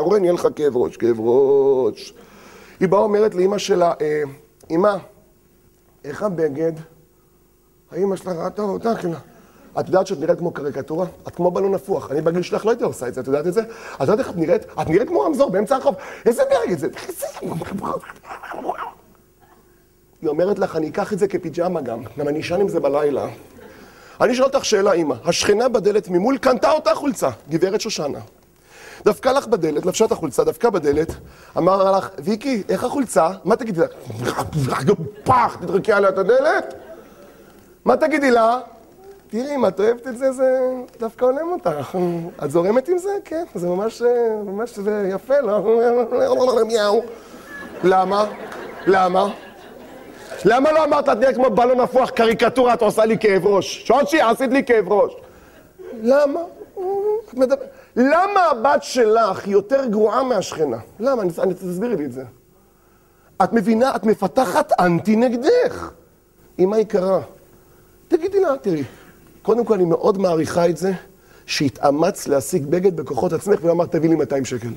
קורה, נהיה לך כאב ראש, כאב ראש. היא באה אומרת לאמא שלה, אמא, איך הבגד? האמא שלה ראתה אותה, את יודעת שאת נראית כמו קריקטורה? את כמו בלון נפוח. אני בגיל שלך לא הייתי עושה את זה, את יודעת את זה? את יודעת איך את נראית? את נראית כמו רמזור באמצע הרחוב. איזה בגד זה? היא אומרת לך, אני אקח את זה כפיג'מה גם אני אשן עם זה בלילה. אני שואל אותך שאלה, אמא, השכנה בדלת ממול קנתה אותה חולצה, גברת שושנה. דווקא לך בדלת, לבשה את החולצה, דווקא בדלת, אמר לך, ויקי, איך החולצה? מה תגידי לה? פח, תדרקי עליה את הדלת? מה תגידי לה? תראי, אם את אוהבת את זה, זה דווקא עולם אותך. את זורמת עם זה? כן, זה ממש יפה, לא? מיהו. למה? למה? למה לא אמרת, את נראית כמו בלון נפוח, קריקטורה, את עושה לי כאב ראש? שושי, עשית לי כאב ראש. למה? למה הבת שלך יותר גרועה מהשכנה? למה? אני תסבירי לי את זה. את מבינה, את מפתחת אנטי נגדך. אמא יקרה, תגידי לה, תראי, קודם כל אני מאוד מעריכה את זה, שהתאמץ להשיג בגד בכוחות עצמך ואמרת, תביא לי 200 שקל.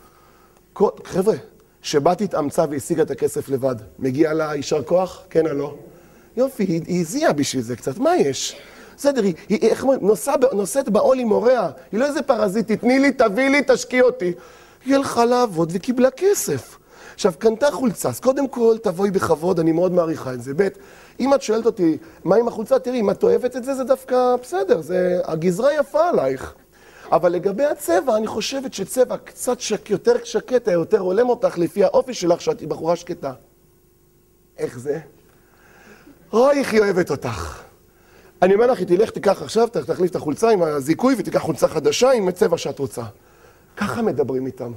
חבר'ה, שבת התאמצה והשיגה את הכסף לבד, מגיע לה יישר כוח? כן או לא? יופי, היא הזיעה בשביל זה קצת, מה יש? בסדר, היא נושאת בעול עם הוריה, היא לא איזה פרזית, תתני לי, תביא לי, תשקיע אותי. היא הלכה לעבוד וקיבלה כסף. עכשיו, קנתה חולצה, אז קודם כל תבואי בכבוד, אני מאוד מעריכה את זה. ב', אם את שואלת אותי, מה עם החולצה? תראי, אם את אוהבת את זה, זה דווקא בסדר, הגזרה יפה עלייך. אבל לגבי הצבע, אני חושבת שצבע קצת יותר שקט, יותר הולם אותך לפי האופי שלך, שאת בחורה שקטה. איך זה? אוי, איך היא אוהבת אותך. אני אומר לך, היא תלך, תיקח עכשיו, תחליף את החולצה עם הזיכוי, ותיקח חולצה חדשה עם הצבע שאת רוצה. ככה מדברים איתם.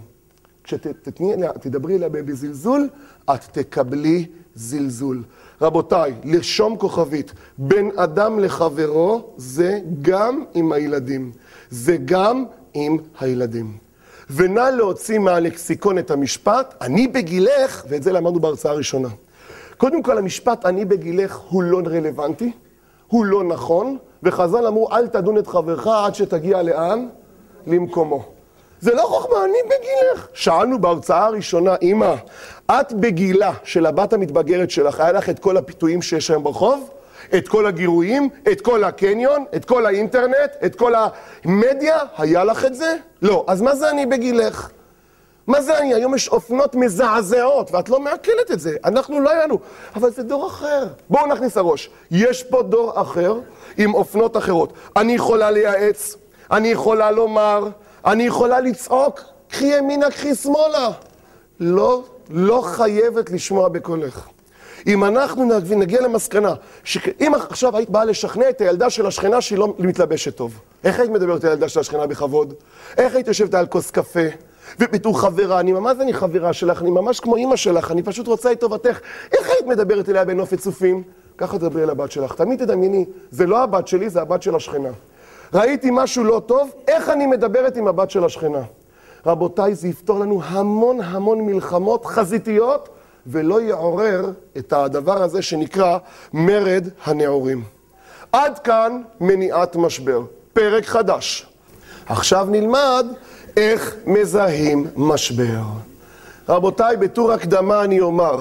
כשתדברי אליה בזלזול, את תקבלי זלזול. רבותיי, לרשום כוכבית, בין אדם לחברו, זה גם עם הילדים. זה גם עם הילדים. ונא להוציא מהלקסיקון את המשפט, אני בגילך, ואת זה למדנו בהרצאה הראשונה. קודם כל, המשפט אני בגילך הוא לא רלוונטי, הוא לא נכון, וחז"ל אמרו, אל תדון את חברך עד שתגיע לאן? למקומו. זה לא חוכמה, אני בגילך. שאלנו בהרצאה הראשונה, אמא, את בגילה של הבת המתבגרת שלך, היה לך את כל הפיתויים שיש היום ברחוב? את כל הגירויים, את כל הקניון, את כל האינטרנט, את כל המדיה? היה לך את זה? לא. אז מה זה אני בגילך? מה זה אני? היום יש אופנות מזעזעות, ואת לא מעכלת את זה. אנחנו לא היינו. אבל זה דור אחר. בואו נכניס הראש. יש פה דור אחר עם אופנות אחרות. אני יכולה לייעץ, אני יכולה לומר, אני יכולה לצעוק, קחי ימינה, קחי שמאלה. לא חייבת לשמוע בקולך. אם אנחנו נגיע למסקנה, שאם עכשיו היית באה לשכנע את הילדה של השכנה שהיא לא מתלבשת טוב, איך היית מדברת על הילדה של השכנה בכבוד? איך היית יושבת על כוס קפה? ובתור חברה, אני חברה שלך, אני ממש כמו אמא שלך, אני פשוט רוצה את טובתך. איך היית מדברת אליה בנופת צופים? ככה תדברי על הבת שלך. תמיד תדמייני, זה לא הבת שלי, זה הבת של השכנה. ראיתי משהו לא טוב, איך אני מדברת עם הבת של השכנה? רבותיי, זה יפתור לנו המון מלחמות חזיתיות, ולא יעורר את הדבר הזה שנקרא מרד הנעורים. עד כאן מניעת משבר. פרק חדש. עכשיו נלמד איך מזהים משבר. רבותיי, בתור הקדמה אני אומר,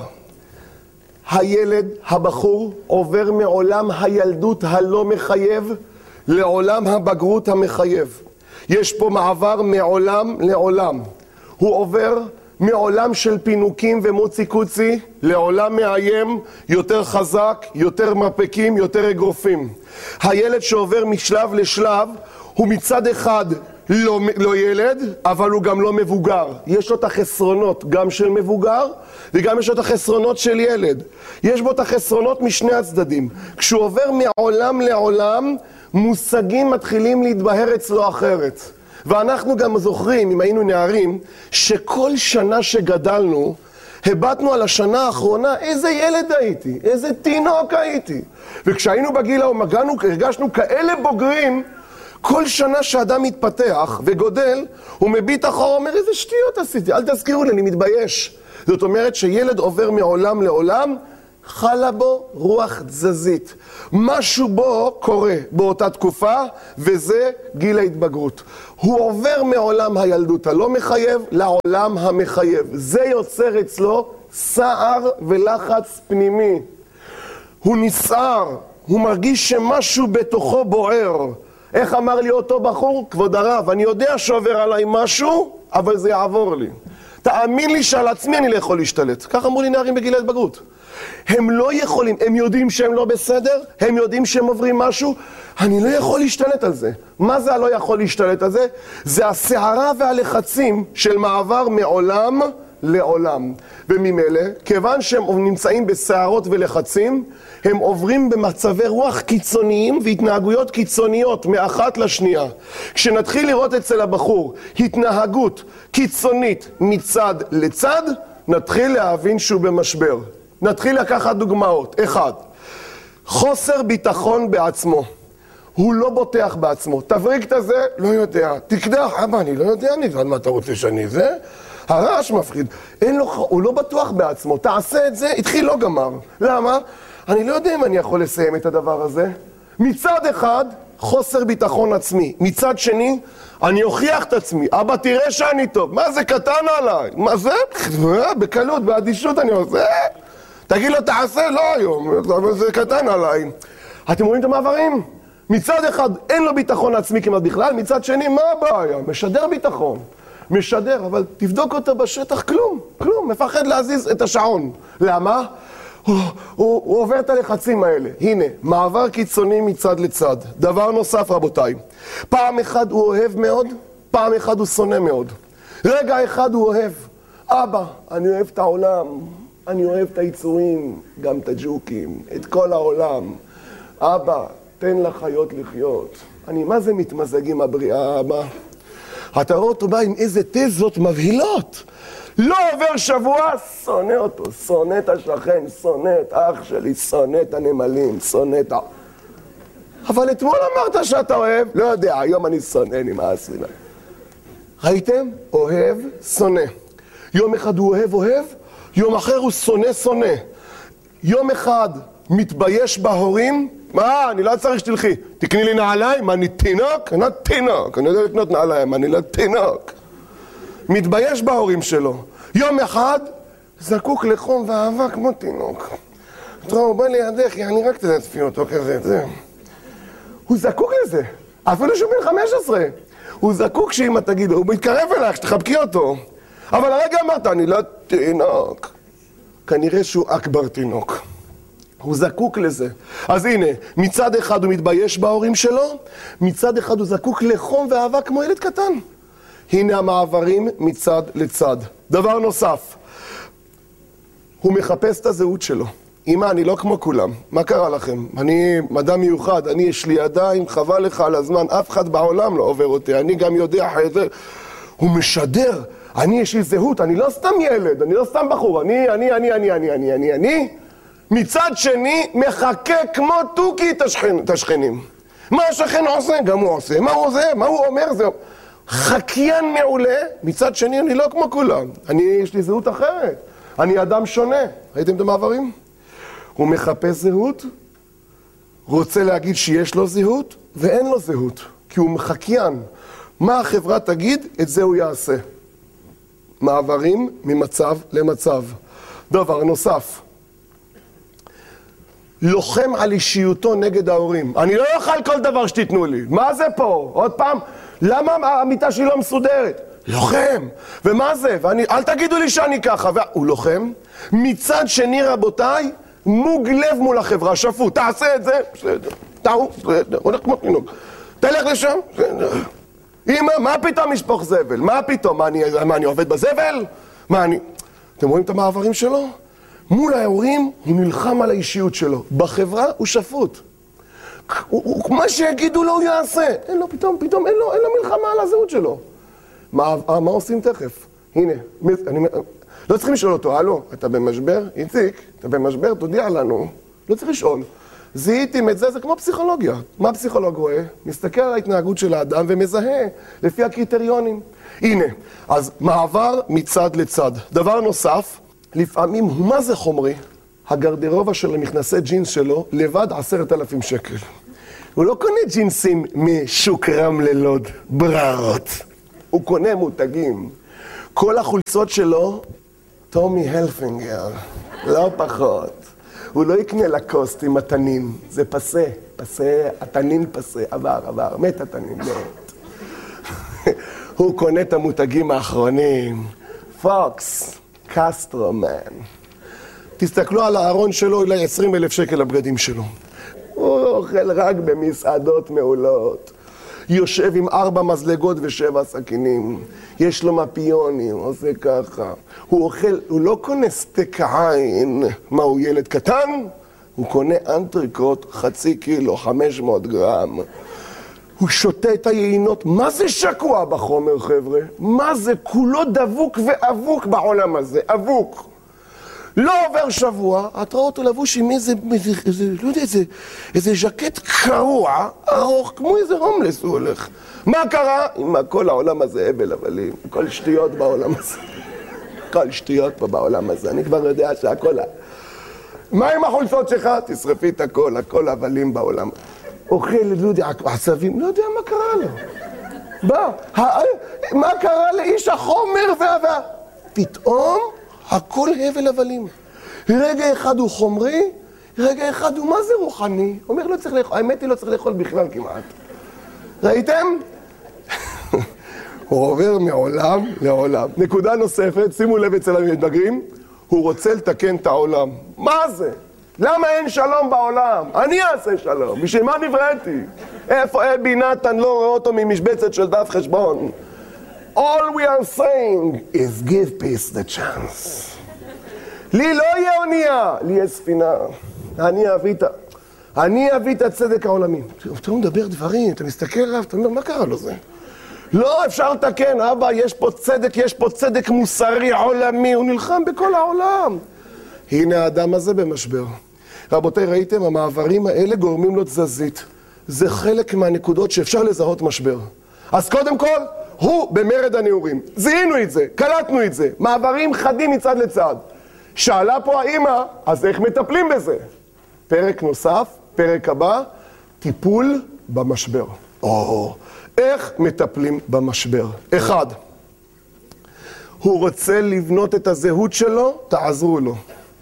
הילד, הבחור, עובר מעולם הילדות הלא מחייב לעולם הבגרות המחייב. יש פה מעבר מעולם לעולם. הוא עובר מעולם של פינוקים ומוצי קוצי לעולם מאיים, יותר חזק, יותר מרפקים, יותר אגרופים. הילד שעובר משלב לשלב הוא מצד אחד לא ילד, אבל הוא גם לא מבוגר. יש לו את החסרונות גם של מבוגר, וגם יש לו את החסרונות של ילד. יש בו את החסרונות משני הצדדים. כשהוא עובר מעולם לעולם, מושגים מתחילים להתבהר אצלו אחרת. ואנחנו גם זוכרים, אם היינו נערים, שכל שנה שגדלנו, הבטנו על השנה האחרונה איזה ילד הייתי, איזה תינוק הייתי. וכשהיינו בגיל ההוא, הרגשנו כאלה בוגרים, כל שנה שאדם מתפתח וגודל, הוא מביט אחורה, אומר, איזה שטויות עשיתי, אל תזכירו לי, אני מתבייש. זאת אומרת שילד עובר מעולם לעולם, חלה בו רוח תזזית. משהו בו קורה באותה תקופה, וזה גיל ההתבגרות. הוא עובר מעולם הילדות הלא מחייב לעולם המחייב. זה יוצר אצלו סער ולחץ פנימי. הוא נסער, הוא מרגיש שמשהו בתוכו בוער. איך אמר לי אותו בחור? כבוד הרב, אני יודע שעובר עליי משהו, אבל זה יעבור לי. תאמין לי שעל עצמי אני לא יכול להשתלט. כך אמרו לי נערים בגיל ההתבגרות. הם לא יכולים, הם יודעים שהם לא בסדר, הם יודעים שהם עוברים משהו, אני לא יכול להשתלט על זה. מה זה הלא יכול להשתלט על זה? זה הסערה והלחצים של מעבר מעולם לעולם. וממילא, כיוון שהם נמצאים בסערות ולחצים, הם עוברים במצבי רוח קיצוניים והתנהגויות קיצוניות מאחת לשנייה. כשנתחיל לראות אצל הבחור התנהגות קיצונית מצד לצד, נתחיל להבין שהוא במשבר. נתחיל לקחת דוגמאות. 1. חוסר ביטחון בעצמו. הוא לא בוטח בעצמו. תבריק את הזה, לא יודע. תקדח, אבא, אני לא יודע, מה אתה רוצה שאני זה? הרעש מפחיד. הוא לא בטוח בעצמו. תעשה את זה, התחיל לא גמר. למה? אני לא יודע אם אני יכול לסיים את הדבר הזה. מצד אחד, חוסר ביטחון עצמי. מצד שני, אני אוכיח את עצמי. אבא, תראה שאני טוב. מה זה קטן עליי? מה זה? בקלות, באדישות אני עושה. תגיד לו, תעשה, לא היום. אבל זה קטן עליי. אתם רואים את המעברים? מצד אחד, אין לו ביטחון עצמי כמעט בכלל. מצד שני, מה הבעיה? משדר ביטחון. משדר, אבל תבדוק אותו בשטח, כלום, מפחד להזיז את השעון. למה? הוא עובר את הלחצים האלה. הנה, מעבר קיצוני מצד לצד. דבר נוסף, רבותיי. פעם אחד הוא אוהב מאוד, פעם אחד הוא שונא מאוד. רגע אחד הוא אוהב. אבא, אני אוהב את העולם, אני אוהב את היצורים, גם את הג'וקים, את כל העולם. אבא, תן לחיות לחיות. אני מה זה מתמזג עם הבריאה, אבא? אתה רואה אותו בא עם איזה תזות מבהילות. לא עובר שבוע, שונא אותו, שונא את השכן, שונא את אח שלי, שונא את הנמלים, שונא את אבל אתמול אמרת שאתה אוהב, לא יודע, היום אני שונא, נמאס לי. ראיתם? אוהב, שונא. יום אחד הוא אוהב, יום אחר הוא שונא. יום אחד מתבייש בהורים, מה? אני לא צריך שתלכי. תקני לי נעליים, אני תינוק? אני לא תינוק. אני יודע לקנות נעליים, אני לא תינוק. מתבייש בהורים שלו. יום אחד, זקוק לחום ואהבה כמו תינוק. הוא בא לידך, אני רק תנצפי אותו כזה, זה. הוא זקוק לזה. אפילו שהוא בן 15. הוא זקוק שאמא תגיד לו, הוא מתקרב אלייך, שתחבקי אותו. אבל הרגע אמרת, אני לא תינוק. כנראה שהוא אכבר תינוק. הוא זקוק לזה. אז הנה, מצד אחד הוא מתבייש בהורים שלו, מצד אחד הוא זקוק לחום ואהבה כמו ילד קטן. הנה המעברים מצד לצד. דבר נוסף, הוא מחפש את הזהות שלו. אמא, אני לא כמו כולם. מה קרה לכם? אני מדע מיוחד, יש לי ידיים, חבל לך על הזמן, אף אחד בעולם לא עובר אותי, אני גם יודע חייזה. הוא משדר, יש לי זהות, אני לא סתם ילד, אני לא סתם בחור, אני. מצד שני, מחכה כמו תוכי את השכנים. מה השכן עושה? גם הוא עושה. מה הוא עושה? מה הוא אומר? זה חקיין מעולה. מצד שני, אני לא כמו כולם. יש לי זהות אחרת. אני אדם שונה. ראיתם את המעברים? הוא מחפש זהות, רוצה להגיד שיש לו זהות, ואין לו זהות. כי הוא חקיין. מה החברה תגיד? את זה הוא יעשה. מעברים ממצב למצב. דבר נוסף. לוחם על אישיותו נגד ההורים. אני לא אוכל כל דבר שתיתנו לי. מה זה פה? עוד פעם, למה המיטה שלי לא מסודרת? לוחם. ומה זה? אל תגידו לי שאני ככה. הוא לוחם. מצד שני, רבותיי, מוג לב מול החברה, שפוט. תעשה את זה. בסדר. בסדר. הולך כמו תינוק. תלך לשם. בסדר. אמא, מה פתאום משפוך זבל? מה פתאום? מה, אני עובד בזבל? אתם רואים את המעברים שלו? מול ההורים הוא נלחם על האישיות שלו. בחברה הוא שפוט. מה שיגידו לו הוא יעשה. אין לו פתאום, אין לו מלחמה על הזהות שלו. מה עושים תכף? הנה, לא צריכים לשאול אותו, הלו, אתה במשבר? איציק, אתה במשבר? תודיע לנו. לא צריך לשאול. זיהיתם את זה, זה כמו פסיכולוגיה. מה הפסיכולוג רואה? מסתכל על ההתנהגות של האדם ומזהה לפי הקריטריונים. הנה, אז מעבר מצד לצד. דבר נוסף, לפעמים הוא מה זה חומרי? הגרדרובה של המכנסי ג'ינס שלו, לבד 10,000 שקל. הוא לא קונה ג'ינסים משוק רמלה לוד, בררות. הוא קונה מותגים. כל החולצות שלו, טומי הלפינגר, לא פחות. הוא לא יקנה לקוסט עם התנין, זה פסה, התנין פסה, עבר, מת התנין, מת. הוא קונה את המותגים האחרונים, פוקס, קסטרומן. תסתכלו על הארון שלו, אולי 20,000 שקל הבגדים שלו. הוא אוכל רק במסעדות מעולות. יושב עם 4 מזלגות ו7 סכינים. יש לו מפיונים, עושה ככה. הוא אוכל, הוא לא קונה סטייק עין. מה, הוא ילד קטן? הוא קונה אנטריקוט, 0.5 קילו, 500 גרם. הוא שותה את היינות. מה זה שקוע בחומר, חבר'ה? מה זה? כולו דבוק ואבוק בעולם הזה. אבוק. לא עובר שבוע, את רואה אותו לבוש עם לא יודע, איזה ז'קט קרוע, ארוך, כמו איזה הומלס הוא הולך. מה קרה? עם כל העולם הזה הבל הבלים, כל שטויות בעולם הזה. כל שטויות פה בעולם הזה, אני כבר יודע שהכל... מה עם החולצות שלך? תשרפי את הכל הבלים בעולם. אוכל, לא יודע, עשבים, לא יודע מה קרה לו. מה קרה לאיש החומר פתאום הכל הבל הבלים. רגע אחד הוא חומרי, רגע אחד הוא מה זה רוחני? אומר לא צריך לאכול, האמת היא לא צריך לאכול בכלל כמעט. ראיתם? הוא עובר מעולם לעולם. נקודה נוספת, שימו לב אצל המתבגרים, הוא רוצה לתקן את העולם. מה זה? למה אין שלום בעולם? אני אעשה שלום. בשביל מה נבראתי? איפה אבי נתן לא רואה אותו ממשבצת של דף חשבון? All we are saying is give peace the chance. לי לא יהיה אונייה, לי יהיה ספינה. אני אביא את הצדק העולמי. אתה מדבר דברים, אתה מסתכל עליו, אתה אומר, מה קרה לו זה? לא, אפשר לתקן, אבא, יש פה צדק מוסרי עולמי, הוא נלחם בכל העולם. הנה האדם הזה במשבר. רבותיי, ראיתם, המעברים האלה גורמים לו תזזית. זה חלק מהנקודות שאפשר לזהות משבר. אז קודם כל, הוא במרד הנעורים. זיהינו את זה, קלטנו את זה. מעברים חדים מצד לצד. שאלה פה האמא, אז איך מטפלים בזה? פרק נוסף, פרק הבא, טיפול במשבר. איך מטפלים במשבר? 1. הוא רוצה לבנות את הזהות שלו, תעזרו לו.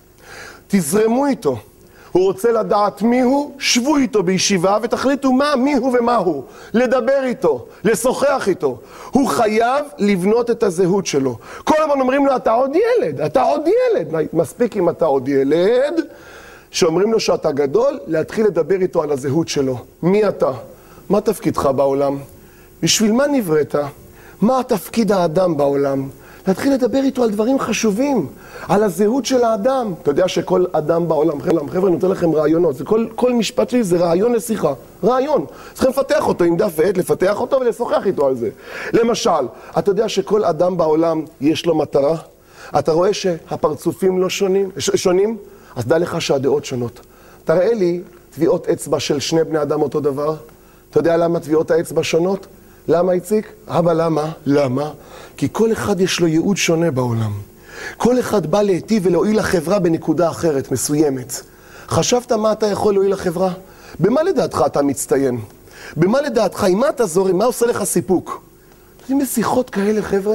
תזרמו איתו. הוא רוצה לדעת מי הוא, שבו איתו בישיבה ותחליטו מי הוא ומה הוא. לדבר איתו, לשוחח איתו. הוא חייב לבנות את הזהות שלו. כל הזמן אומרים לו, אתה עוד ילד, אתה עוד ילד. מספיק אם אתה עוד ילד, שאומרים לו שאתה גדול, להתחיל לדבר איתו על הזהות שלו. מי אתה? מה תפקידך בעולם? בשביל מה נבראת? מה תפקיד האדם בעולם? להתחיל לדבר איתו על דברים חשובים, על הזהות של האדם. אתה יודע שכל אדם בעולם, חבר'ה, אני נותן לכם רעיונות. כל משפט שלי זה רעיון לשיחה. רעיון. צריכים לפתח אותו עם דף ועט, לפתח אותו ולשוחח איתו על זה. למשל, אתה יודע שכל אדם בעולם יש לו מטרה? אתה רואה שהפרצופים לא שונים? אז דע לך שהדעות שונות. תראה לי טביעות אצבע של שני בני אדם אותו דבר. אתה יודע למה טביעות האצבע שונות? למה איציק? אבא, למה? למה? כי כל אחד יש לו ייעוד שונה בעולם. כל אחד בא להיטיב ולהועיל לחברה בנקודה אחרת, מסוימת. חשבת מה אתה יכול להועיל לחברה? במה לדעתך אתה מצטיין? במה לדעתך? עם מה אתה זורם? מה עושה לך סיפוק? יודעים בשיחות כאלה, חבר'ה?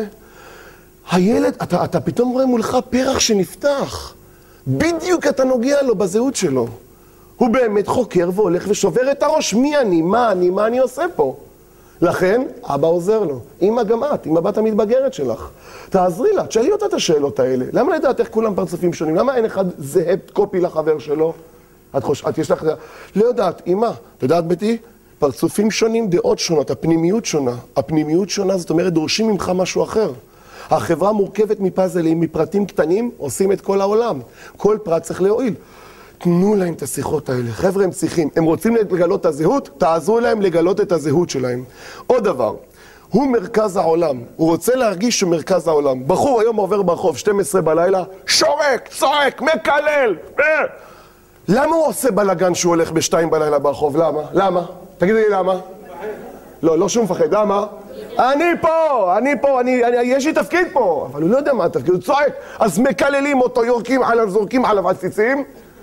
הילד, אתה פתאום רואה מולך פרח שנפתח. בדיוק אתה נוגע לו בזהות שלו. הוא באמת חוקר והולך ושובר את הראש. מי אני? מה אני עושה פה? לכן, אבא עוזר לו. אמא גם את, אמא בת המתבגרת שלך. תעזרי לה, תשאלי אותה את השאלות האלה. למה לדעת איך כולם פרצופים שונים? למה אין אחד זהה קופי לחבר שלו? את יש לך... לא יודעת, אמא, את יודעת ביתי? פרצופים שונים, דעות שונות, הפנימיות שונה. הפנימיות שונה, זאת אומרת, דורשים ממך משהו אחר. החברה מורכבת מפאזלים, מפרטים קטנים, עושים את כל העולם. כל פרט צריך להועיל. תנו להם את השיחות האלה. חבר'ה, הם צריכים. הם רוצים לגלות את הזהות, תעזרו להם לגלות את הזהות שלהם. עוד דבר, הוא מרכז העולם. הוא רוצה להרגיש שהוא מרכז העולם. בחור היום עובר ברחוב, 12 בלילה, שורק, צועק, מקלל. למה הוא עושה בלגן שהוא הולך ב2 בלילה ברחוב? למה? תגידי לי למה? לא שהוא מפחד. למה? אני פה, יש לי תפקיד פה. אבל הוא לא יודע מה התפקיד, הוא צועק. אז מקללים אותו, יורקים עליו, זורקים עליו עציצים.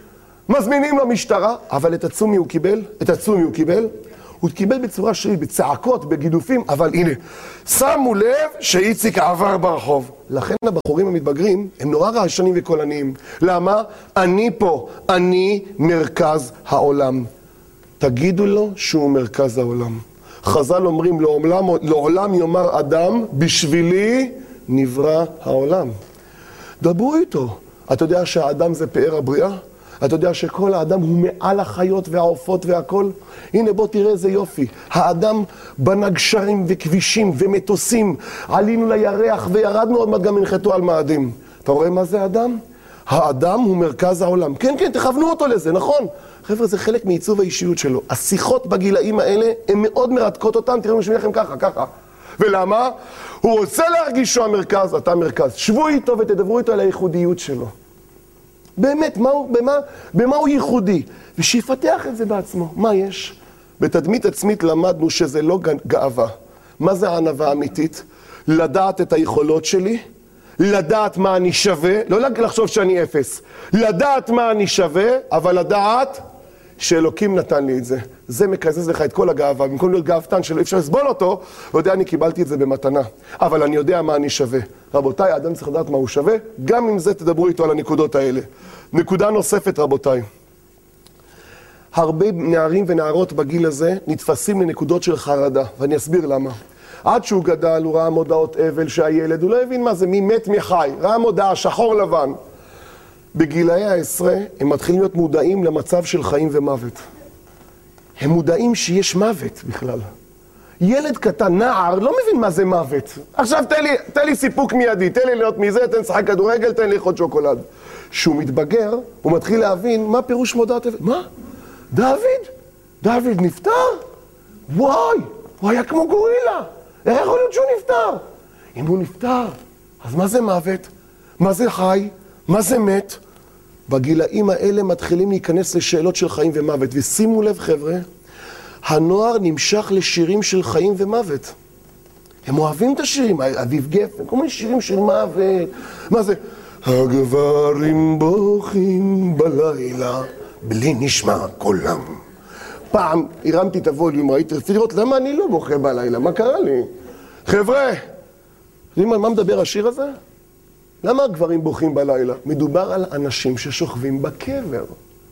מזמינים לו משטרה, אבל את הצומי הוא קיבל? את הצומי הוא קיבל? הוא קיבל בצורה שלי, בצעקות, בגידופים, אבל הנה, שמו לב שאיציק עבר ברחוב. לכן הבחורים המתבגרים הם נורא רעשנים וקולניים. למה? אני פה, אני מרכז העולם. תגידו לו שהוא מרכז העולם. חז"ל אומרים, לעולם יאמר אדם, בשבילי נברא העולם. דברו איתו. אתה יודע שהאדם זה פאר הבריאה? אתה יודע שכל האדם הוא מעל החיות והעופות והכל? הנה בוא תראה איזה יופי. האדם בנה גשרים וכבישים ומטוסים. עלינו לירח וירדנו, עוד מעט גם הנחתו על מאדים. אתה רואה מה זה אדם? האדם הוא מרכז העולם. כן, כן, תכוונו אותו לזה, נכון? חבר'ה, זה חלק מעיצוב האישיות שלו. השיחות בגילאים האלה הן מאוד מרתקות אותם. תראו, נשמע לכם ככה, ככה. ולמה? הוא רוצה להרגיש שהוא המרכז, אתה מרכז. שבו איתו ותדברו איתו על הייחודיות שלו. באמת, במה הוא ייחודי? ושיפתח את זה בעצמו. מה יש? בתדמית עצמית למדנו שזה לא גאווה. מה זה הענווה אמיתית? לדעת את היכולות שלי, לדעת מה אני שווה, לא לחשוב שאני אפס. לדעת מה אני שווה, אבל לדעת שאלוקים נתן לי את זה. זה מקזז לך את כל הגאווה. במקום להיות גאוותן שלא אפשר לסבול אותו, הוא יודע, אני קיבלתי את זה במתנה. אבל אני יודע מה אני שווה. רבותיי, האדם צריך לדעת מה הוא שווה, גם עם זה תדברו איתו על הנקודות האלה. נקודה נוספת, רבותיי. הרבה נערים ונערות בגיל הזה נתפסים לנקודות של חרדה, ואני אסביר למה. עד שהוא גדל, הוא ראה מודעות אבל שהילד, הוא לא הבין מה זה, מי מת מי חי. ראה מודעה, שחור לבן. בגילאי העשרה הם מתחילים להיות מודעים למצב של חיים ומוות. הם מודעים שיש מוות בכלל. ילד קטן, נער, לא מבין מה זה מוות. עכשיו תן לי סיפוק מיידי, תן לי להיות מזה, תן לשחק כדורגל, תן לי לאכול שוקולד. כשהוא מתבגר, הוא מתחיל להבין מה פירוש מודעת אבל. מה? דוד נפטר? וואי, הוא היה כמו גורילה. איך יכול להיות שהוא נפטר? אם הוא נפטר, אז מה זה מוות? מה זה חי? מה זה מת? בגילאים האלה מתחילים להיכנס לשאלות של חיים ומוות. ושימו לב חבר'ה, הנוער נמשך לשירים של חיים ומוות. הם אוהבים את השירים, אביב גפן, כל מיני שירים של מוות. מה זה? הגברים בוכים בלילה, בלי נשמע קולם. פעם הרמתי את הווליום, רציתי לראות למה אני לא בוכה בלילה, מה קרה לי? חבר'ה, יודעים על מה מדבר השיר הזה? למה הגברים בוכים בלילה? מדובר על אנשים ששוכבים בקבר.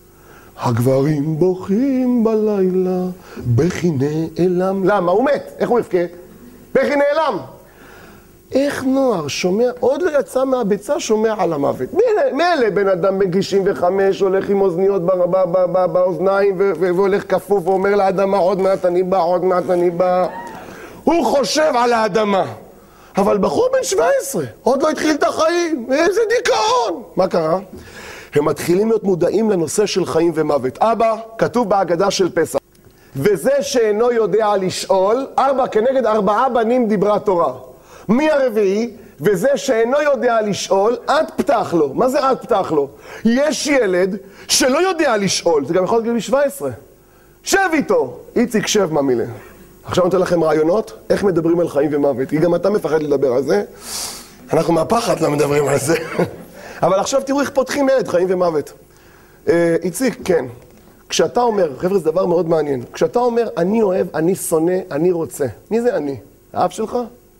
הגברים בוכים בלילה, בכי נעלם. למה? הוא מת. איך הוא יבכה? בכי נעלם. איך נוער שומע, עוד לא יצא מהביצה, שומע על המוות. מילא בן אדם בגיל 65 הולך עם אוזניות באוזניים והולך כפוף ואומר לאדמה עוד מעט אני בא, עוד מעט אני בא. הוא חושב על האדמה. אבל בחור בן 17, עוד לא התחיל את החיים, איזה דיכאון. מה קרה? הם מתחילים להיות מודעים לנושא של חיים ומוות. אבא, כתוב בהגדה של פסח, וזה שאינו יודע לשאול, 4 כנגד 4 בנים דיברה תורה. מי הרביעי? וזה שאינו יודע לשאול, עד פתח לו. מה זה עד פתח לו? יש ילד שלא יודע לשאול, זה גם יכול להיות גיל 17. שב איתו. איציק, שב ממילה. עכשיו אני נותן לכם רעיונות, איך מדברים על חיים ומוות. כי גם אתה מפחד לדבר על זה. אנחנו מהפחד לא מדברים על זה. אבל עכשיו תראו איך פותחים ילד חיים ומוות. איציק, כן. כשאתה אומר, חבר'ה, זה דבר מאוד מעניין. כשאתה אומר, אני אוהב, אני שונא, אני רוצה. מי זה אני? האף שלך?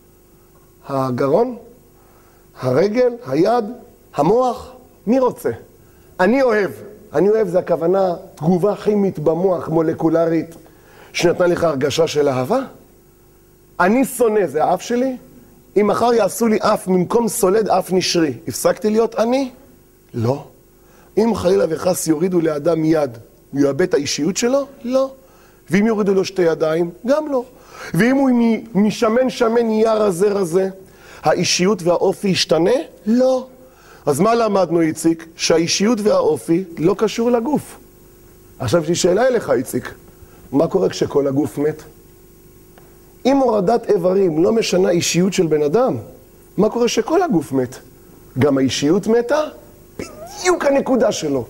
הגרון? הרגל? היד? המוח? מי רוצה? אני אוהב. אני אוהב זה הכוונה תגובה כימית במוח, מולקולרית, שנתנה לך הרגשה של אהבה. אני שונא, זה האף שלי. אם מחר יעשו לי אף במקום סולד אף נשרי, הפסקתי להיות אני? לא. אם חלילה וחס יורידו לאדם יד, הוא יאבד את האישיות שלו? לא. ואם יורידו לו 2 ידיים? גם לא. ואם הוא משמן נהיה רזה, האישיות והאופי ישתנה? לא. אז מה למדנו, איציק? שהאישיות והאופי לא קשור לגוף. עכשיו יש לי שאלה אליך, איציק. מה קורה כשכל הגוף מת? אם הורדת איברים לא משנה אישיות של בן אדם, מה קורה שכל הגוף מת? גם האישיות מתה? בדיוק הנקודה שלו.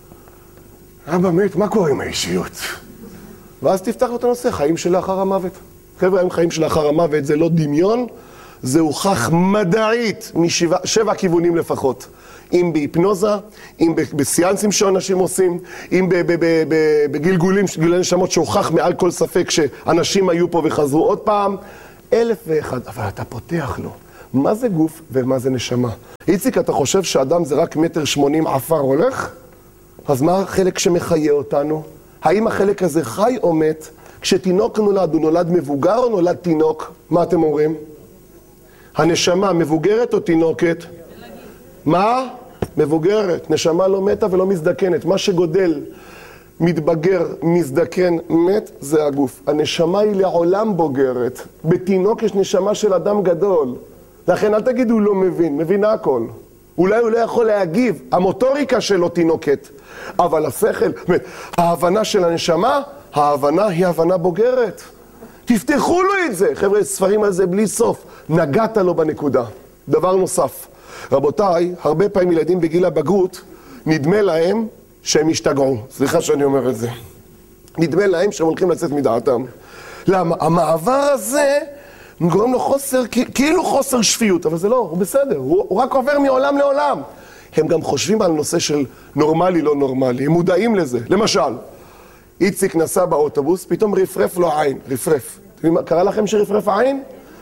אבא מת, מה קורה עם האישיות? ואז תפתח לו את הנושא, חיים שלאחר המוות. חבר'ה, אם חיים שלאחר המוות זה לא דמיון, זה הוכח מדעית משבע כיוונים לפחות. אם בהיפנוזה, אם בסיאנסים שאנשים עושים, אם בגלגולים, גלגולי נשמות שהוכח מעל כל ספק שאנשים היו פה וחזרו עוד פעם. 1001, אבל אתה פותח לו. מה זה גוף ומה זה נשמה? איציק, אתה חושב שאדם זה רק 1.80 מטר עפר הולך? אז מה החלק שמחיה אותנו? האם החלק הזה חי או מת? כשתינוק נולד, הוא נולד מבוגר או נולד תינוק? מה אתם אומרים? הנשמה מבוגרת או תינוקת? מה? מבוגרת. נשמה לא מתה ולא מזדקנת. מה שגודל, מתבגר, מזדקן, מת, זה הגוף. הנשמה היא לעולם בוגרת. בתינוק יש נשמה של אדם גדול. לכן אל תגידו הוא לא מבין, מבין הכל. אולי הוא לא יכול להגיב, המוטוריקה שלו תינוקת. אבל השכל, ההבנה של הנשמה, ההבנה היא הבנה בוגרת. תפתחו לו את זה. חבר'ה, ספרים על זה בלי סוף. נגעת לו בנקודה. דבר נוסף. רבותיי, הרבה פעמים ילדים בגיל הבגרות, נדמה להם שהם השתגעו. סליחה שאני אומר את זה. נדמה להם שהם הולכים לצאת מדעתם. למה? המעבר הזה גורם לו חוסר, כאילו חוסר שפיות, אבל זה לא, הוא בסדר. הוא רק עובר מעולם לעולם. הם גם חושבים על נושא של נורמלי, לא נורמלי. הם מודעים לזה. למשל, איציק נסע באוטובוס, פתאום רפרף לו עין. רפרף. קרה לכם שרפרף העין?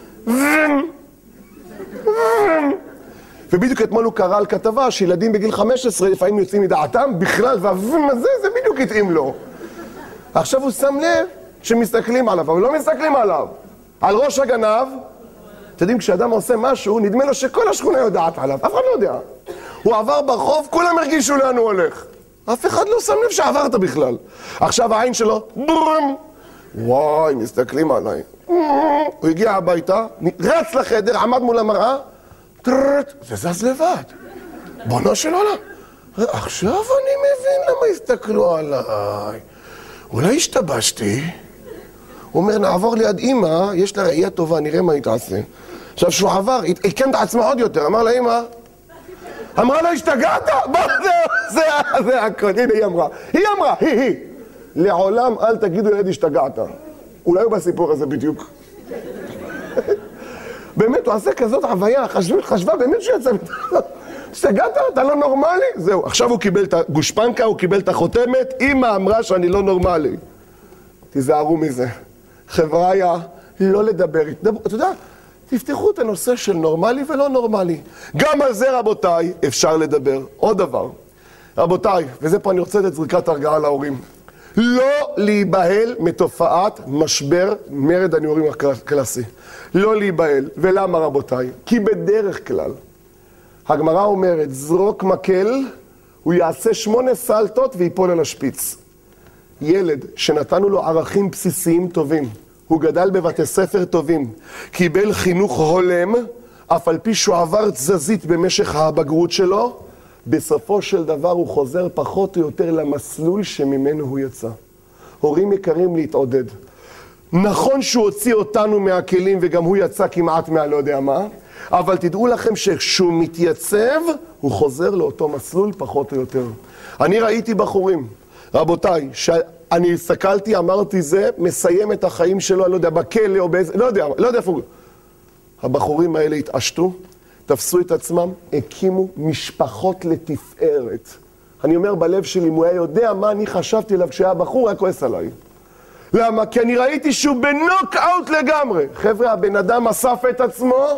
ובדיוק אתמול הוא קרא על כתבה שילדים בגיל 15 לפעמים יוצאים מדעתם בכלל, והוום הזה זה בדיוק התאים לו. עכשיו הוא שם לב שמסתכלים עליו, אבל לא מסתכלים עליו. על ראש הגנב, אתם יודעים, כשאדם עושה משהו, נדמה לו שכל השכונה יודעת עליו, אף אחד לא יודע. הוא עבר ברחוב, כולם הרגישו לאן הוא הולך. אף אחד לא שם לב שעברת בכלל. עכשיו העין שלו, ברום, וואי, מסתכלים עליי. הוא הגיע הביתה, רץ לחדר, עמד מול המראה, זה זז לבד. בונו של עולם. עכשיו אני מבין למה הסתכלו עליי. אולי השתבשתי. הוא אומר, נעבור ליד אמא, יש לה ראייה טובה, נראה מה היא תעשה. עכשיו שהוא עבר, עיקן את עצמה עוד יותר, אמר לה אמא, אמרה לה, השתגעת? זה הכל, הנה היא אמרה, היא. לעולם אל תגידו ילד השתגעת. אולי הוא בסיפור הזה בדיוק. באמת, הוא עשה כזאת חוויה, חשבה באמת שהוא יצא מתחת. השתגעת? אתה לא נורמלי? זהו, עכשיו הוא קיבל את הגושפנקה, הוא קיבל את החותמת, אמא אמרה שאני לא נורמלי. תיזהרו מזה. חבריה, לא לדבר. אתה יודע, תפתחו את הנושא של נורמלי ולא נורמלי. גם על זה, רבותיי, אפשר לדבר. עוד דבר. רבותיי, וזה פה אני רוצה לתת זריקת הרגעה להורים. לא להיבהל מתופעת משבר מרד הנעורים הקלאסי. לא להיבהל. ולמה, רבותיי? כי בדרך כלל, הגמרא אומרת, זרוק מקל, הוא יעשה 8 סלטות ויפול על השפיץ. ילד שנתנו לו ערכים בסיסיים טובים, הוא גדל בבתי ספר טובים, קיבל חינוך הולם, אף על פי שהוא עבר תזזית במשך הבגרות שלו, בסופו של דבר הוא חוזר פחות או יותר למסלול שממנו הוא יצא. הורים יקרים להתעודד. נכון שהוא הוציא אותנו מהכלים וגם הוא יצא כמעט לא יודע מה, אבל תדעו לכם שכשהוא מתייצב, הוא חוזר לאותו מסלול פחות או יותר. אני ראיתי בחורים, רבותיי, שאני הסתכלתי, אמרתי זה, מסיים את החיים שלו, אני לא יודע, בכלא או באיזה, לא יודע איפה הוא. הבחורים האלה התעשתו, תפסו את עצמם, הקימו משפחות לתפארת. אני אומר בלב שלי, אם הוא היה יודע מה אני חשבתי עליו כשהיה בחור, היה כועס עליי. למה? כי אני ראיתי שהוא בנוק-אוט לגמרי. חבר'ה, הבן אדם אסף את עצמו,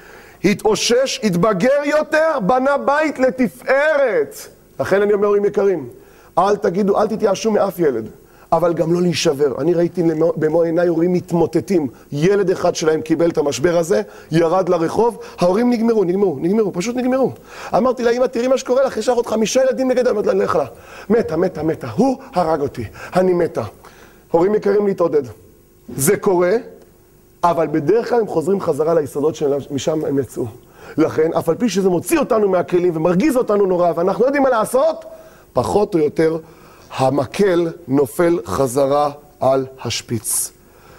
התאושש, התבגר יותר, בנה בית לתפארת. לכן אני אומר, הורים יקרים, אל תגידו, אל תתייאשו מאף ילד, אבל גם לא להישבר. אני ראיתי במו עיניי הורים מתמוטטים. ילד אחד שלהם קיבל את המשבר הזה, ירד לרחוב, ההורים נגמרו, פשוט נגמרו. אמרתי לה, אמא, תראי מה שקורה לך, יש לך עוד 5 ילדים נגד, אמרתי לה, לך לה. מתה, הוא הרג אותי, אני מתה. הורים יקרים להתעודד. זה קורה, אבל בדרך כלל הם חוזרים חזרה ליסודות שמשם הם יצאו. לכן, אף על פי שזה מוציא אותנו מהכלים ומרגיז אותנו נורא, ואנחנו יודעים מה לעשות, פחות או יותר המקל נופל חזרה על השפיץ.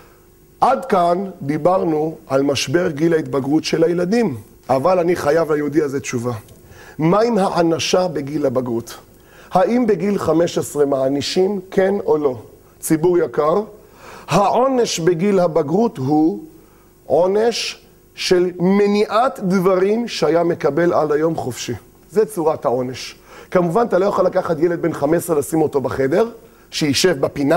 עד כאן דיברנו על משבר גיל ההתבגרות של הילדים, אבל אני חייב ליהודי הזה תשובה. מה עם האנשה בגיל הבגרות? האם בגיל 15 מענישים, כן או לא? ציבור יקר, העונש בגיל הבגרות הוא עונש של מניעת דברים שהיה מקבל על היום חופשי. זה צורת העונש. כמובן, אתה לא יכול לקחת ילד בן 15 לשים אותו בחדר, שישב בפינה.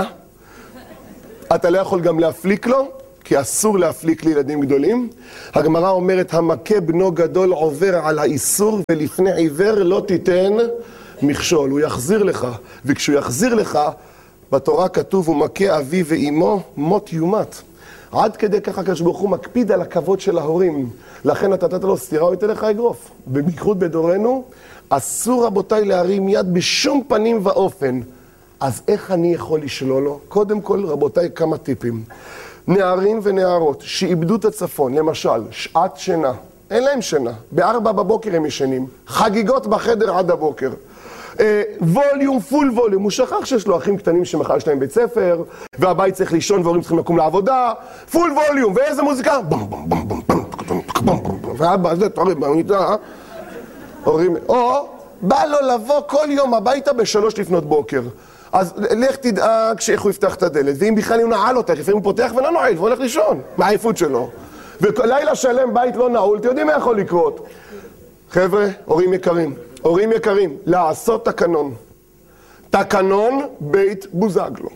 אתה לא יכול גם להפליק לו, כי אסור להפליק לילדים גדולים. הגמרא אומרת, המכה בנו גדול עובר על האיסור, ולפני עיוור לא תיתן מכשול. הוא יחזיר לך, וכשהוא יחזיר לך, בתורה כתוב, הוא מכה אבי ואימו, מות יומת. עד כדי ככה הקדוש ברוך הוא מקפיד על הכבוד של ההורים. לכן אתה נתת לו סטירה, הוא ייתן לך אגרוף. בייחוד בדורנו, אסור רבותיי להרים יד בשום פנים ואופן. אז איך אני יכול לשלול לו? קודם כל, רבותיי, כמה טיפים. נערים ונערות שאיבדו את הצפון, למשל, שעת שינה. אין להם שינה. ב4 בבוקר הם ישנים. חגיגות בחדר עד הבוקר. ווליום, פול ווליום. הוא שכח שיש לו אחים קטנים שמחר יש להם בית ספר, והבית צריך לישון והורים צריכים לקום לעבודה. פול ווליום. ואיזה מוזיקה? בום בום בום בום בום בום בום בום. ואבא, זה תורי במיטה. הורים, או בא לו לבוא כל יום הביתה ב3 לפנות בוקר. אז לך תדאג שאיך הוא יפתח את הדלת, ואם בכלל הוא נעל אותך, לפעמים הוא פותח ולא נועל, והוא הולך לישון, מהעייפות שלו. ולילה שלם בית לא נעול, אתם יודעים מה יכול לקרות? חבר'ה, הורים יקרים, לעשות תקנון. תקנון בית בוזגלו.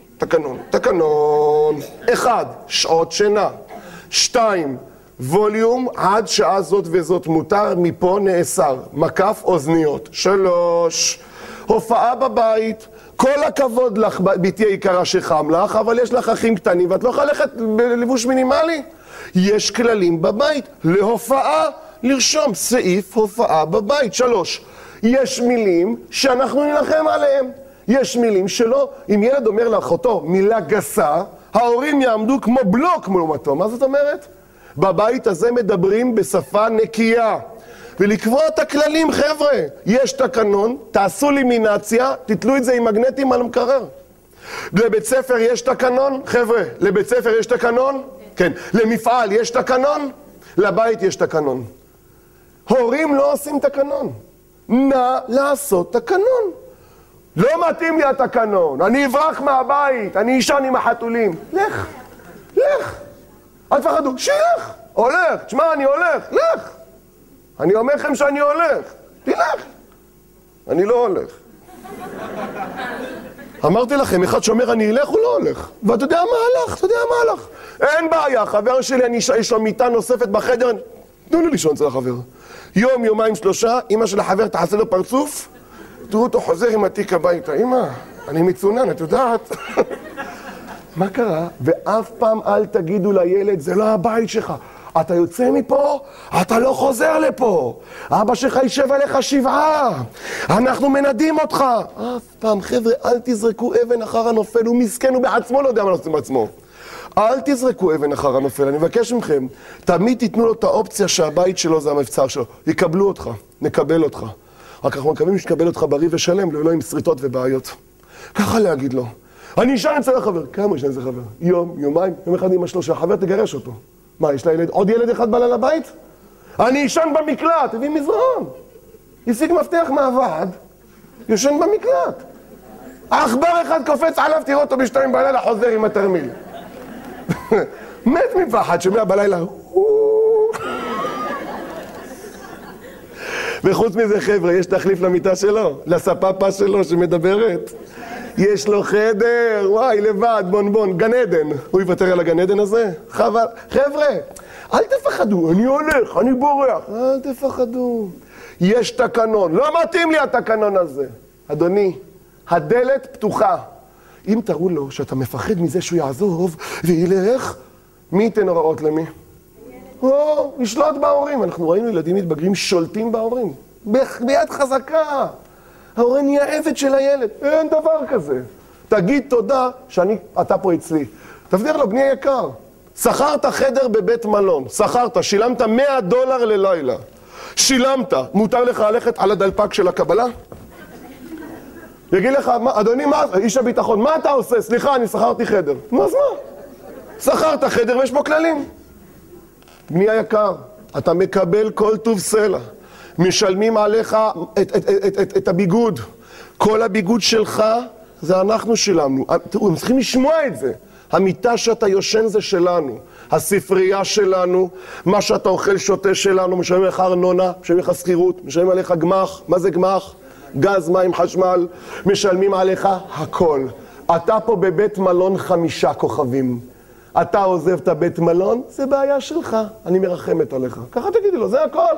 תקנון. 1, שעות שינה. 2, ווליום, עד שעה זאת וזאת מותר, מפה נאסר. מקף אוזניות. 3, הופעה בבית. כל הכבוד לך, ביתי היקרה שחם לך, אבל יש לך אחים קטנים, ואת לא יכולה ללכת בלבוש מינימלי. יש כללים בבית, להופעה, לרשום סעיף הופעה בבית. 3, יש מילים שאנחנו נלחם עליהם. יש מילים שלא, אם ילד אומר לאחותו מילה גסה, ההורים יעמדו כמו בלוק מולמתו. מה זאת אומרת? בבית הזה מדברים בשפה נקייה. ולקבוע את הכללים, חבר'ה. יש תקנון, תעשו לימינציה, תתלו את זה עם מגנטים על המקרר. לבית ספר יש תקנון, חבר'ה, לבית ספר יש תקנון? כן. למפעל יש תקנון? לבית יש תקנון. הורים לא עושים תקנון. נא לעשות תקנון. לא מתאים לי התקנון, אני אברח מהבית, אני אישן עם החתולים. לך. אל תפחדו, שילך. הולך, תשמע, אני הולך, לך. אני אומר לכם שאני הולך, תלך. אני לא הולך. אמרתי לכם, אחד שאומר אני אלך, הוא לא הולך. ואתה יודע מה הלך, אין בעיה, חבר שלי, יש לו מיטה נוספת בחדר, תנו לי לישון אצל החבר. יום, יומיים, 3, אמא של החבר תעשה לו פרצוף, תראו אותו חוזר עם התיק הביתה. אמא, אני מצונן, את יודעת? מה קרה? ואף פעם אל תגידו לילד, זה לא הבית שלך. אתה יוצא מפה, אתה לא חוזר לפה. אבא שלך יישב עליך 7. אנחנו מנדים אותך. אף פעם, חבר'ה, אל תזרקו אבן אחר הנופל. הוא מסכן, הוא בעצמו לא יודע מה לעשות בעצמו. אל תזרקו אבן אחר הנופל. אני מבקש מכם, תמיד תיתנו לו את האופציה שהבית שלו זה המבצר שלו. יקבלו אותך, נקבל אותך. רק אנחנו מקווים שתקבל אותך בריא ושלם, לא עם שריטות ובעיות. ככה להגיד לו. אני אשן אצל החבר. כמה ישן אצל החבר? יום, יומיים, יום אחד עם 3. החבר תגרש אותו. מה, יש לה ילד, עוד ילד אחד בא לה לבית? אני ישן במקלט, הביא מזרון. השיג מפתח מהוועד, ישן במקלט. העכבר אחד קופץ עליו, תראו אותו ב2 בלילה, חוזר עם התרמיל. מת מפחד, שומע בלילה. וחוץ מזה, חבר'ה, יש תחליף למיטה שלו, לספפה שלו שמדברת. יש לו חדר, וואי, לבד, בון, גן עדן. הוא יוותר על הגן עדן הזה? חבל. חבר'ה, אל תפחדו, אני הולך, אני בורח. אל תפחדו. יש תקנון, לא מתאים לי התקנון הזה. אדוני, הדלת פתוחה. אם תראו לו שאתה מפחד מזה שהוא יעזוב וילך, מי ייתן הוראות למי? או, ישלוט בהורים. אנחנו ראינו ילדים מתבגרים שולטים בהורים. ביד חזקה. ההורה נהיה עבד של הילד. אין דבר כזה. תגיד תודה שאתה פה אצלי. תבדיר לו, בני יקר. שכרת חדר בבית מלון. שילמת $100 ללילה. שילמת. מותר לך ללכת על הדלפק של הקבלה? יגיד לך, אדוני, איש הביטחון, מה אתה עושה? סליחה, אני שכרתי חדר. נו, אז מה? שכרת חדר ויש בו כללים. בני היקר, אתה מקבל כל טוב סלע. משלמים עליך את הביגוד. כל הביגוד שלך, זה אנחנו שילמנו. תראו, הם צריכים לשמוע את זה. המיטה שאתה יושן זה שלנו. הספרייה שלנו, מה שאתה אוכל שותה שלנו, משלמים לך ארנונה, משלמים לך שכירות, משלמים עליך גמח. מה זה גמח? גז, מים, חשמל, משלמים עליך הכל. אתה פה בבית מלון 5 כוכבים. אתה עוזב את הבית מלון, זה בעיה שלך. אני מרחמת עליך. ככה תגידי לו, זה הכל.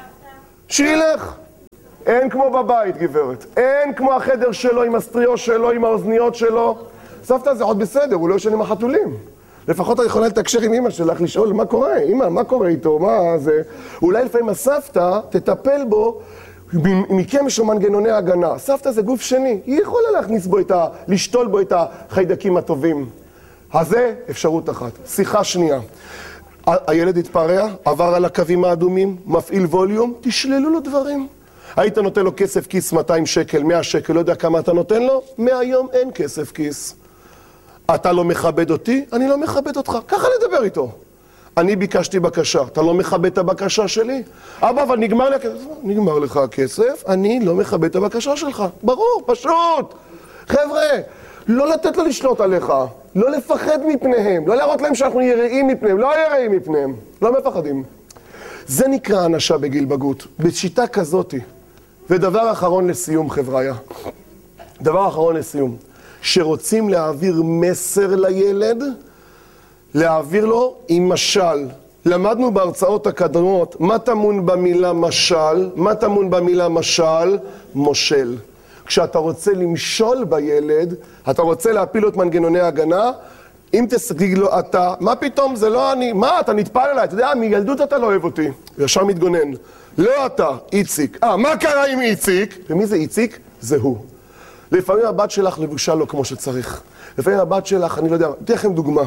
שילך. אין כמו בבית, גברת. אין כמו החדר שלו עם הסטריו שלו, עם האוזניות שלו. סבתא זה עוד בסדר, הוא לא ישן עם החתולים. לפחות את יכולה לתקשר עם אמא שלך, לשאול מה קורה, אמא, מה קורה איתו, מה זה? אולי לפעמים הסבתא תטפל בו, מכם יש לו מנגנוני הגנה. סבתא זה גוף שני, היא יכולה להכניס בו לשתול בו את החיידקים הטובים. אז זה אפשרות אחת. שיחה שנייה. הילד התפרע, עבר על הקווים האדומים, מפעיל ווליום, תשללו לו דברים. היית נותן לו כסף כיס 200 שקל, 100 שקל, לא יודע כמה אתה נותן לו? מהיום אין כסף כיס. אתה לא מכבד אותי, אני לא מכבד אותך. ככה לדבר איתו. אני ביקשתי בקשה, אתה לא מכבד את הבקשה שלי? אבא, אבל נגמר לי הכסף. נגמר לך הכסף, אני לא מכבד את הבקשה שלך. ברור, פשוט. חבר'ה, לא לתת לו לשלוט עליך, לא לפחד מפניהם, לא להראות להם שאנחנו יראים מפניהם, לא יראים מפניהם, לא מפחדים. זה נקרא אנשה בגיל בגרות, בשיטה כזאת. ודבר אחרון לסיום, חבריה. דבר אחרון לסיום. שרוצים להעביר מסר לילד, להעביר לו עם משל. למדנו בהרצאות הקדמות, מה טמון במילה משל? מה טמון במילה משל? מושל. כשאתה רוצה למשול בילד, אתה רוצה להפיל לו את מנגנוני ההגנה, אם תגיד לו אתה, מה פתאום זה לא אני, מה אתה נטפל אליי, אתה יודע, מילדות אתה לא אוהב אותי, וישר מתגונן, לא אתה, איציק, מה קרה עם איציק? ומי זה איציק? זה הוא. לפעמים הבת שלך לבושה לו כמו שצריך, לפעמים הבת שלך, אני לא יודע, תהיה לכם דוגמה,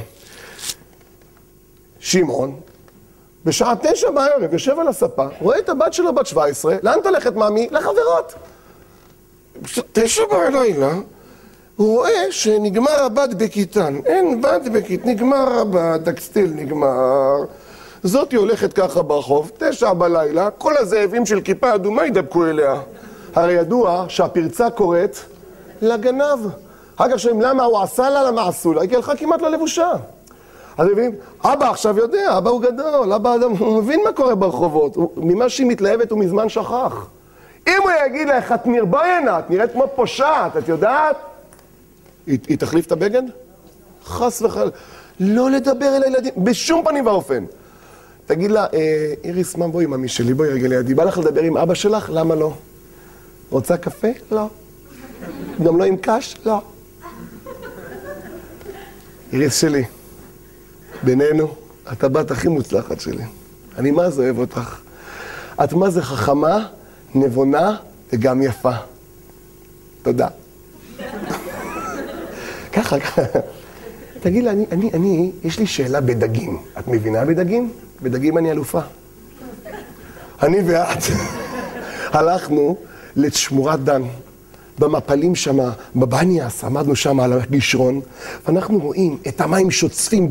שמעון, בשעה 9 בערב, יושב על הספה, רואה את הבת שלו בת 17, לאן תלכת מאמי? לחברות. 9 בלילה, הוא רואה שנגמר הבד בכיתן, אין בד בכית, נגמר הבד, טקסטיל נגמר. זאתי הולכת ככה ברחוב, 9 בלילה, כל הזאבים של כיפה אדומה ידבקו אליה. הרי ידוע שהפרצה קוראת לגנב. אחר כך שואלים למה הוא עשה לה, למה עשו לה, היא הלכה כמעט ללבושה. אז מבינים, אבא עכשיו יודע, אבא הוא גדול, אבא אדם, הוא מבין מה קורה ברחובות, ממה שהיא מתלהבת הוא מזמן שכח. אם הוא יגיד לך, את נרבוינה, את נראית כמו פושעת, את יודעת? היא תחליף את הבגד? חס וחל. לא לדבר אל הילדים, בשום פנים ואופן. תגיד לה, איריס, מה בואי, ממי שלי, בואי רגע לידי, בא לך לדבר עם אבא שלך? למה לא? רוצה קפה? לא. גם לא עם קש? לא. איריס שלי, בינינו, את הבת הכי מוצלחת שלי. אני מה זה אוהב אותך. את מה זה חכמה, נבונה וגם יפה. תודה. ככה. תגיד לה, יש לי שאלה בדגים. את מבינה בדגים? בדגים אני אלופה. אני ואת הלכנו לשמורת דן. במפלים שם, בבניאס, עמדנו שם על הגישרון, ואנחנו רואים את המים שוצפים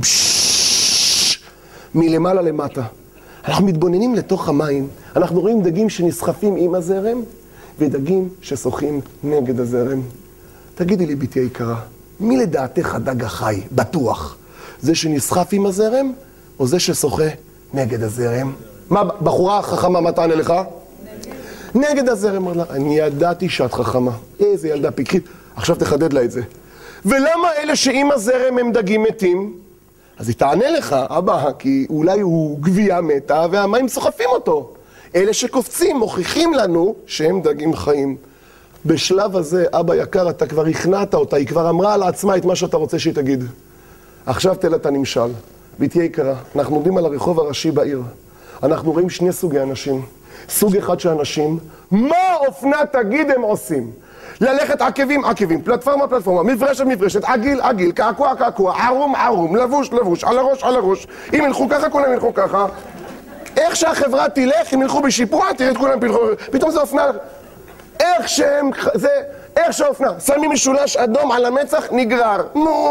מלמעלה למטה. אנחנו מתבוננים לתוך המים, אנחנו רואים דגים שנסחפים עם הזרם, ודגים ששוחים נגד הזרם. תגידי לי, ביתי היקרה, מי לדעתך הדג החי, בטוח? זה שנסחף עם הזרם, או זה ששוחה נגד הזרם? מה, בחורה חכמה, מה תענה לך? נגד הזרם. אני ידעתי שאת חכמה. איזה ילדה פיקחית. עכשיו תחדד לה את זה. ולמה אלה שעם הזרם הם דגים מתים? אז היא תענה לך, אבא, כי אולי הוא גבייה מתה והמים סוחפים אותו. אלה שקופצים מוכיחים לנו שהם דגים חיים. בשלב הזה, אבא יקר, אתה כבר הכנעת אותה, היא כבר אמרה על עצמה את מה שאתה רוצה שהיא תגיד. עכשיו תלה את הנמשל. ביתי יקרה, אנחנו עומדים על הרחוב הראשי בעיר. אנחנו רואים 2 סוגי אנשים. סוג אחד של אנשים, מה אופנה תגיד הם עושים? ללכת עקבים, פלטפורמה, מברשת, עגיל, קעקוע, ערום, לבוש, על הראש. אם ילכו ככה, כולם ילכו ככה. איך שהחברה תלך, אם ילכו בשיפוע, תראה את כולם פתאום זה אופנה. איך שהאופנה, שמים משולש אדום על המצח, נגרר.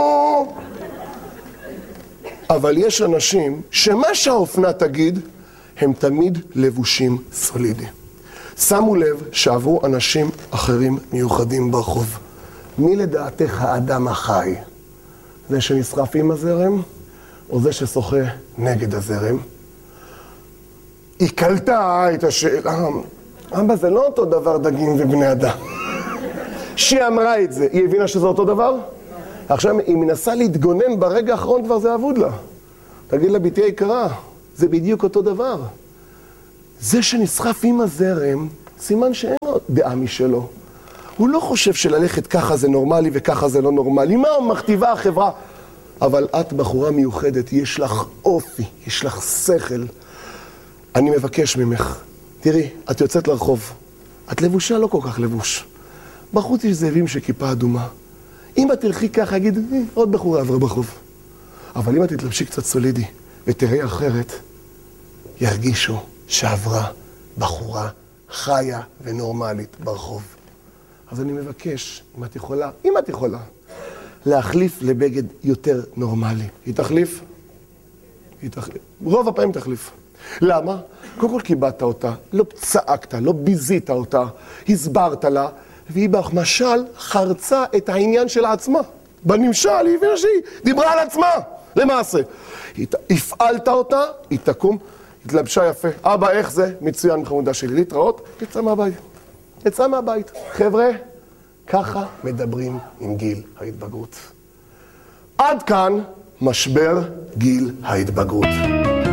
אבל יש אנשים שמה שהאופנה תגיד, הם תמיד לבושים סולידי. שמו לב שעברו אנשים אחרים מיוחדים ברחוב. מי לדעתך האדם החי? זה שנסחף עם הזרם, או זה ששוחה נגד הזרם? היא קלטה את השאלה, אבא, זה לא אותו דבר דגים ובני אדם. שהיא אמרה את זה, היא הבינה שזה אותו דבר? עכשיו היא מנסה להתגונן ברגע האחרון, כבר זה אבוד לה. תגיד לה, ביתי היקרה, זה בדיוק אותו דבר. זה שנסחף עם הזרם, סימן שאין לו דעה משלו. הוא לא חושב שללכת ככה זה נורמלי וככה זה לא נורמלי. מה מכתיבה החברה? אבל את בחורה מיוחדת, יש לך אופי, יש לך שכל. אני מבקש ממך, תראי, את יוצאת לרחוב. את לבושה לא כל כך לבוש. בחוץ יש זאבים שכיפה אדומה. אם את תלכי ככה, אגיד, עוד בחורה עברה ברחוב. אבל אם את תתלבשי קצת סולידי ותראי אחרת, ירגישו שעברה בחורה חיה ונורמלית ברחוב. אז אני מבקש, אם את יכולה, להחליף לבגד יותר נורמלי. היא תחליף? היא תחליף. רוב הפעמים תחליף. למה? קודם כל קיבלת אותה, לא צעקת, לא ביזית אותה, הסברת לה, והיא במשל חרצה את העניין של עצמה. בנמשל היא הבינה שהיא דיברה על עצמה, למעשה. הפעלת אותה, היא תקום, התלבשה יפה. אבא, איך זה? מצוין מחמודה שלי. להתראות, יצא מהבית. יצא מהבית. חבר'ה, ככה מדברים עם גיל ההתבגרות. עד כאן משבר גיל ההתבגרות.